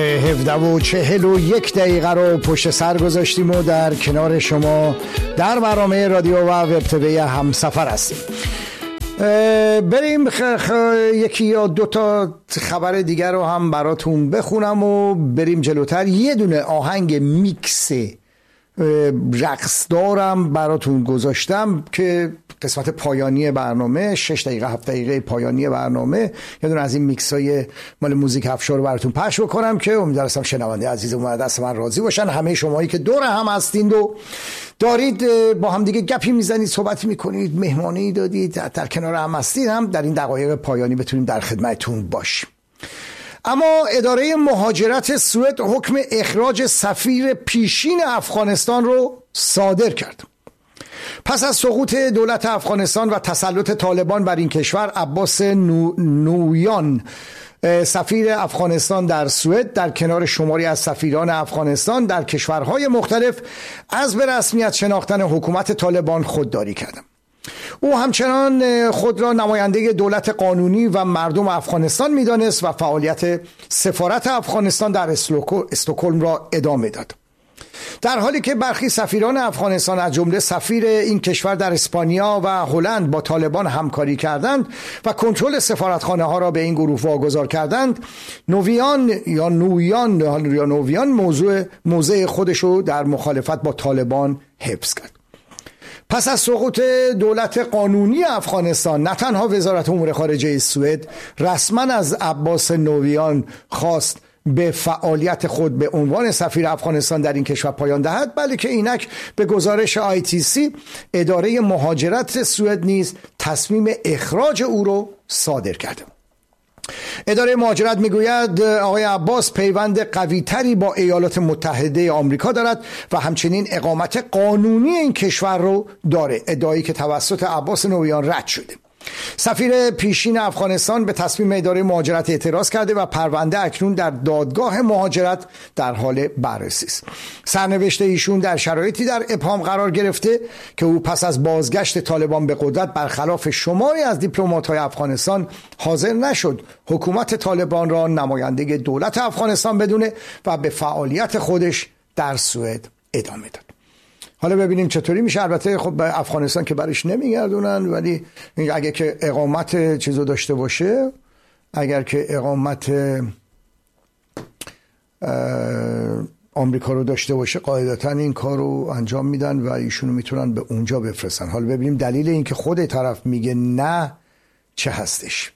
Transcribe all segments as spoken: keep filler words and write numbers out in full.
هفده و چهل و یک دقیقه رو پشت سر گذاشتیم و در کنار شما در برنامه رادیو و وب‌تیوی همسفر هستیم. بریم خ... خ... یکی یا دو تا خبر دیگر رو هم براتون بخونم و بریم جلوتر. یه دونه آهنگ میکس رقص دارم براتون گذاشتم که قسمت پایانی برنامه، شش دقیقه هفت دقیقه پایانی برنامه، یه دونه از این میکس های مال موزیک افشار رو براتون پخش بکنم که امیدوارم شنونده عزیز و دست من راضی باشن. همه شمایی که دور هم هستین و دارید با هم دیگه گپی میزنید، صحبتی میکنید، مهمانی دادید، در کنار هم هستید، هم در این دقایق پایانی بتونیم در خدمتتون باشیم. اما اداره مهاجرت سوئد حکم اخراج سفیر پیشین افغانستان رو صادر کرد. پس از سقوط دولت افغانستان و تسلط طالبان بر این کشور، عباس نو... نویان سفیر افغانستان در سوئد در کنار شماری از سفیران افغانستان در کشورهای مختلف از به رسمیت شناختن حکومت طالبان خودداری کرد. او همچنان خود را نماینده دولت قانونی و مردم افغانستان می‌دانست و فعالیت سفارت افغانستان در استکهلم را ادامه داد. در حالی که برخی سفیران افغانستان از جمله سفیر این کشور در اسپانیا و هلند با طالبان همکاری کردند و کنترل سفارتخانه ها را به این گروه واگذار کردند، نویان یا نویان یا نویان موضوع موضع خودش رو در مخالفت با طالبان حفظ کرد. پس از سقوط دولت قانونی افغانستان، نه تنها وزارت امور خارجه سوئد رسما از عباس نویان خواست به فعالیت خود به عنوان سفیر افغانستان در این کشور پایان دهد، بلکه اینک به گزارش آی تی سی اداره مهاجرت سوئد نیز تصمیم اخراج او را صادر کرده. اداره مهاجرت میگوید آقای عباس پیوند قوی‌تری با ایالات متحده آمریکا دارد و همچنین اقامت قانونی این کشور رو داره، ادعایی که توسط عباس نویان رد شده. سفیر پیشین افغانستان به تصمیم اداره مهاجرت اعتراض کرده و پرونده اکنون در دادگاه مهاجرت در حال بررسی است. سرنوشت ایشون در شرایطی در ابهام قرار گرفته که او پس از بازگشت طالبان به قدرت برخلاف شماری از دیپلمات‌های افغانستان حاضر نشد حکومت طالبان را نماینده دولت افغانستان بدونه و به فعالیت خودش در سوئد ادامه داد. حالا ببینیم چطوری میشه. البته خب به افغانستان که برش نمیگردونن، ولی اگه که اقامت چیزو داشته باشه، اگر که اقامت آمریکا رو داشته باشه، قاعدتا این کار رو انجام میدن و ایشونو میتونن به اونجا بفرستن. حالا ببینیم دلیل این که خود طرف میگه نه چه هستش.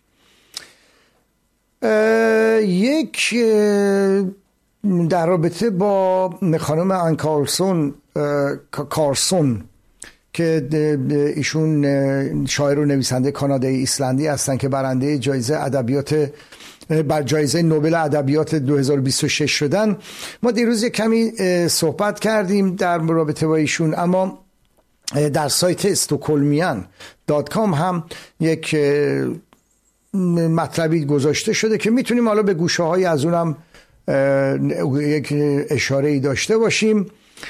یک در رابطه با خانم آن کارلسون کارسون که ایشون شاعر و نویسنده کانادایی ایسلندی هستن که برنده جایزه ادبیات بر جایزه نوبل ادبیات دو هزار و بیست و شش شدن، ما دیروز یک کمی صحبت کردیم در رابطه با ایشون، اما در سایت استوکولمیان دات کام هم یک مطلبی گذاشته شده که میتونیم حالا به گوشه های از اونم یک اشاره ای داشته باشیم.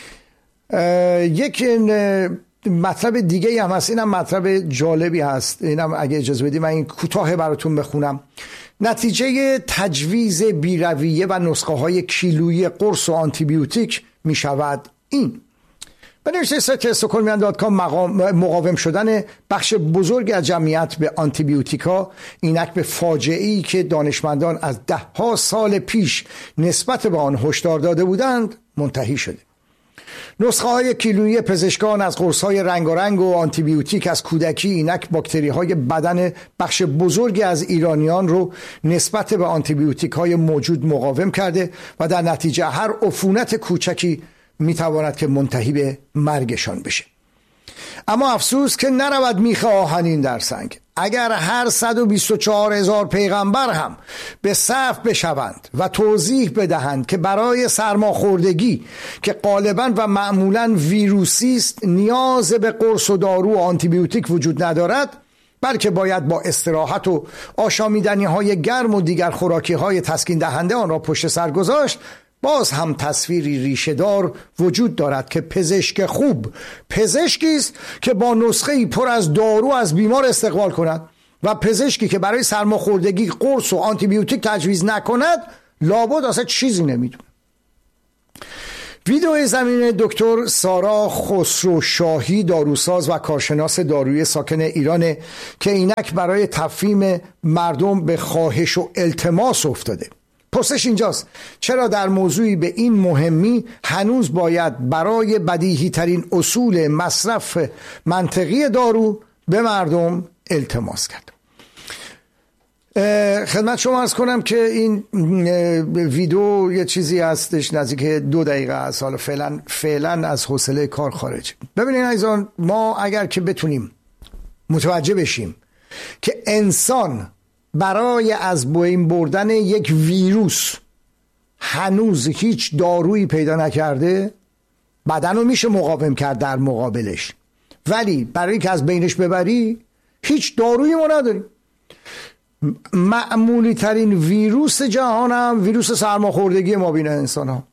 یک مطلب دیگه هم هست، اینم مطلب جالبی هست، اینم اگه اجازه بدید من این کوتاه براتون بخونم. نتیجه تجویز بیرویه و نسخه های کیلویی قرص و آنتیبیوتیک می شود این: به نوشته سایت استوکولمیان دات کام مقاوم شدن بخش بزرگی از جمعیت به آنتیبیوتیکا اینک به فاجعه‌ای که دانشمندان از ده ها سال پیش نسبت به آن هشدار داده بودند منتهی شده. نسخه های کیلویی پزشکان از قرص های رنگارنگ و آنتیبیوتیک از کودکی اینک باکتری های بدن بخش بزرگی از ایرانیان رو نسبت به آنتیبیوتیک های موجود مقاوم کرده و در نتیجه هر عفونت کوچکی میتواند که منتهی به مرگشان بشه. اما افسوس که نرود میخ آهنین در سنگ. اگر هر صد و بیست و چهار هزار پیغمبر هم به صف بشوند و توضیح بدهند که برای سرماخوردگی که غالباً و معمولاً ویروسی است نیاز به قرص و دارو و آنتیبیوتیک وجود ندارد، بلکه باید با استراحت و آشامیدنی های گرم و دیگر خوراکی های تسکین دهنده آن را پشت سر گذاشت، باز هم تصویری ریشه‌دار وجود دارد که پزشک خوب پزشکی است که با نسخه‌ای پر از دارو از بیمار استقبال کند و پزشکی که برای سرماخوردگی قرص و آنتیبیوتیک تجویز نکند لابد اصلا چیزی نمیدونه. ویدئوی زمین دکتر سارا خسرو شاهی، داروساز و کارشناس دارویی ساکن ایرانه که اینک برای تفهیم مردم به خواهش و التماس افتاده. پرسش اینجاست چرا در موضوعی به این مهمی هنوز باید برای بدیهی ترین اصول مصرف منطقی دارو به مردم التماس کرد؟ خدمت شما عرض کنم که این ویدیو یه چیزی هستش نزدیک دو دقیقه است. حالا فعلا فعلا از حوصله کار خارج. ببینید عزیزان، ما اگر که بتونیم متوجه بشیم که انسان برای از بین بردن یک ویروس هنوز هیچ دارویی پیدا نکرده، بدن رو میشه مقاوم کرد در مقابلش، ولی برای که از بینش ببری هیچ دارویی ما نداریم. معمولی ترین ویروس جهان هم ویروس سرماخوردگی مابین انسان ها.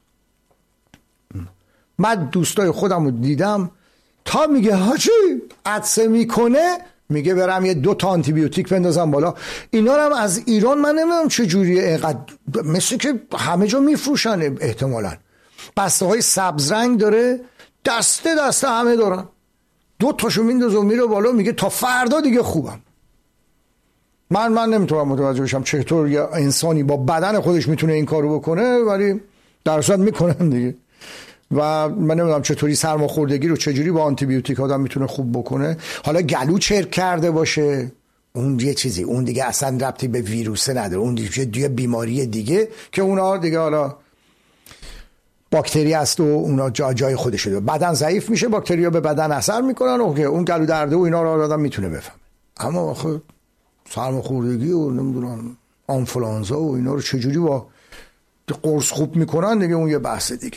من دوستای خودم رو دیدم تا میگه هاچی عطسه میکنه میگه برم یه دو تا آنتی بیوتیک بندازم بالا. اینا رو هم از ایران من نمیدونم چه جوریه اینقدر، مثل که همه جا میفروشن احتمالاً. بسته های سبز رنگ داره، دسته دسته همه دارن، دو تاشو میندازه میره بالا میگه تا فردا دیگه خوبم. من من نمیتونم متوجه بشم چطور یه انسانی با بدن خودش میتونه این کارو بکنه، ولی در اصل میکنن دیگه. و من نمیدونم چطوری سرماخوردگی رو چجوری با آنتی بیوتیک آدم میتونه خوب بکنه. حالا گلو چرک کرده باشه اون یه چیزی، اون دیگه اصلا ربطی به ویروسه نداره، اون دیگه دیگه بیماری دیگه که اونا دیگه حالا باکتری است و اونا جا جای خودشه. بدن ضعیف میشه، باکتریا به بدن اثر میکنن و اون گلو درده و اینا رو آدم میتونه بفهمه. اما آخه سرماخوردگی و نمیدونم آنفولانزا و اینا رو چجوری با قرص خوب میکنن دیگه اون یه بحث دیگه.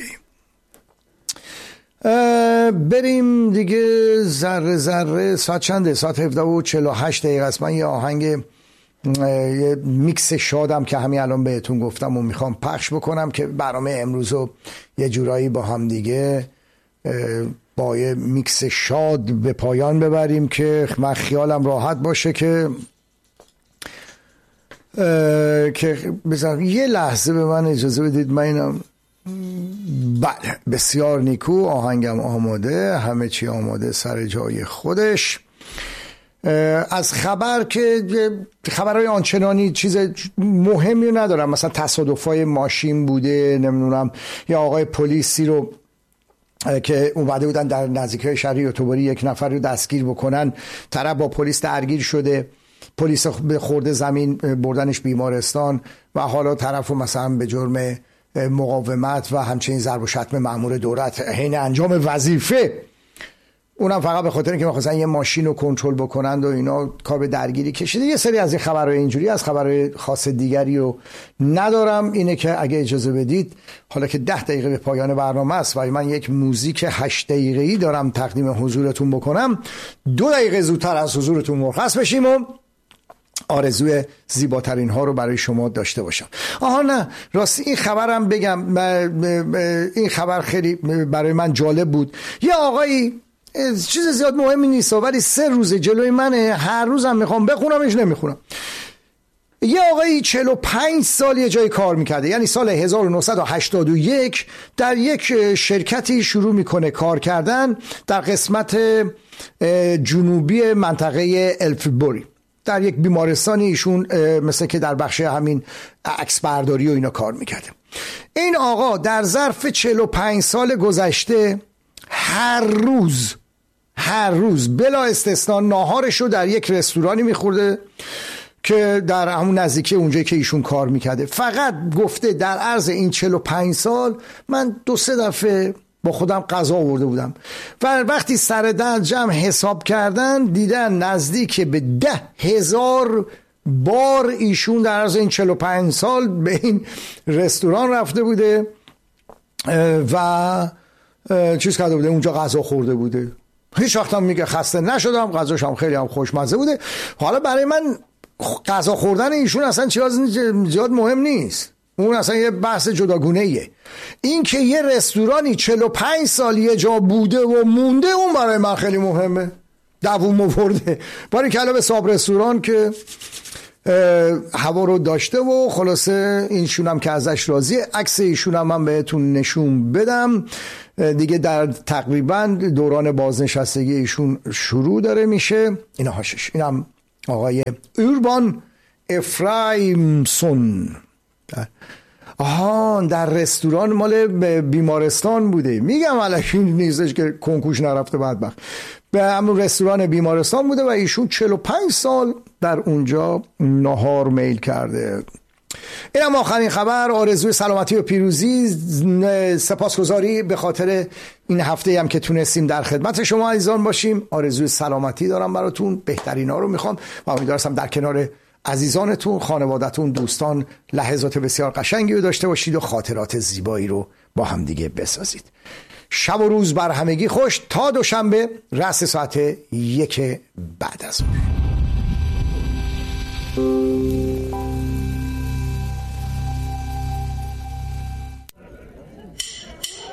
بریم دیگه. ذره ذره ساعت چنده؟ ساعت هفده و چهل و هشت دقیقه است. من یه آهنگ یه میکس شادم که همین الان بهتون گفتم و میخوام پخش بکنم که برنامه امروز رو یه جورایی با هم دیگه با یه میکس شاد به پایان ببریم که من خیالم راحت باشه که که بذارم یه لحظه به من اجازه بدید. من اینم بله بسیار نیکو، آهنگم آماده، همه چی آماده سر جای خودش. از خبر که خبرهای آنچنانی چیز مهمی ندارم، مثلا تصادفای ماشین بوده، نمیدونم یا آقای پلیسی رو که اومده بودن در نزدیکی شهری اتوباری یک نفر رو دستگیر بکنن، طرف با پلیس درگیر شده، پلیس به خورده زمین بردنش بیمارستان و حالا طرف رو مثلا به جرم مقاومت و همچنین ضرب و شتم مأمور دولت حین انجام وظیفه، اونم فقط به خاطر اینکه مثلا یه ماشین رو کنترل بکنند و اینا، کار به درگیری کشیده. یه سری از این خبرهای اینجوری، از خبرهای خاص دیگری رو ندارم. اینه که اگه اجازه بدید حالا که ده دقیقه به پایان برنامه است و من یک موزیک هشت دقیقه‌ای دارم تقدیم حضورتون بکنم، دو دقیقه زودتر از حضورتون مرخص بشیم و آرزوی زیباترین ها رو برای شما داشته باشم. آها نه راستی این خبرم بگم، این خبر خیلی برای من جالب بود. یه آقایی، چیز زیاد مهمی نیست ولی سه روز جلوی منه، هر روزم میخوام بخونمش نمیخونم. یه آقایی چهل و پنج سال یه جای کار میکرده، یعنی سال هزار و نهصد و هشتاد و یک در یک شرکتی شروع میکنه کار کردن در قسمت جنوبی منطقه الفبوری، در یک بیمارستانی. ایشون مثل که در بخش همین عکس برداری و اینا کار میکرده. این آقا در ظرف چهل و پنج سال گذشته هر روز هر روز بلا استثنا ناهارش رو در یک رستورانی میخورده که در همون نزدیکی اونجایی که ایشون کار میکرده. فقط گفته در عرض این چهل و پنج سال من دو سه دفعه با خودم غذا آورده بودم و وقتی سر در جمع حساب کردن دیدن نزدیک به ده هزار بار ایشون در عرض این چهل و پنج سال به این رستوران رفته بوده و چیز کرده بوده، اونجا غذا خورده بوده. هیچ وقت هم میگه خسته نشدم، غذاش هم خیلی هم خوشمزه بوده. حالا برای من غذا خوردن ایشون اصلا چیز زیاد مهم نیست، اون اصلا یه بحث جداگونه ایه. این که یه رستورانی چهل و پنج سال یه جا بوده و مونده، اون برای من خیلی مهمه. دووم آورده باری کلا به صاحب رستوران که هوا رو داشته و خلاصه اینشون هم که ازش راضیه. عکس ایشون هم من بهتون نشون بدم دیگه. در تقریبا دوران بازنشستگی ایشون شروع داره میشه. اینا هاشش، اینم آقای اوربان افرایمسون. آها در رستوران مال بیمارستان بوده. میگم الکی نیستش که کنکوش نرفته بدبخت. به همون رستوران بیمارستان بوده و ایشون چهل و پنج سال در اونجا ناهار میل کرده. اینم آخرین خبر. آرزوی سلامتی و پیروزی، سپاسگزاری به خاطر این هفته هم که تونستیم در خدمت شما عزیزان باشیم. آرزوی سلامتی دارم براتون، بهترین ها رو میخوام و امیدوارم در کنار عزیزانتون، خانوادتون، دوستان لحظات بسیار قشنگی رو داشته باشید و خاطرات زیبایی رو با هم دیگه بسازید. شب و روز بر همگی خوش. تا دوشنبه رأس ساعت یک بعد از ظهر.